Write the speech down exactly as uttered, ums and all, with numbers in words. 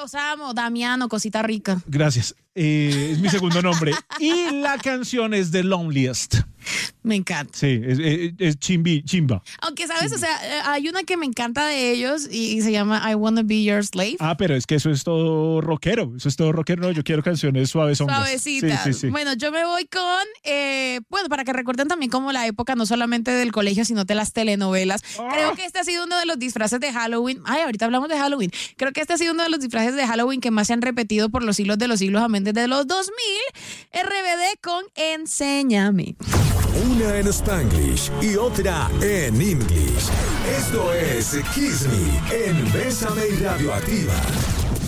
los amo, Damiano, cosita rica. Gracias. Eh, es mi segundo nombre. Y la canción es The Loneliest. Me encanta. Sí, es, es, es chimbi, chimba. Aunque, ¿sabes? O sea, hay una que me encanta de ellos y, y se llama I Wanna Be Your Slave. Ah, pero es que eso es todo rockero. Eso es todo rockero. No, yo quiero canciones suaves. Suavecitas. Sí, sí, sí. Bueno, yo me voy con, eh, bueno, para que recuerden también como la época no solamente del colegio, sino de las telenovelas. Oh. Creo que este ha sido uno de los disfraces de Halloween. Ay, ahorita hablamos de Halloween. Creo que este ha sido uno de los disfraces de Halloween que más se han repetido por los siglos de los siglos, amén, desde los dos mil. R B D con Enséñame. Una en Spanglish y otra en English. Esto es Kiss Me en Bésame y Radioactiva.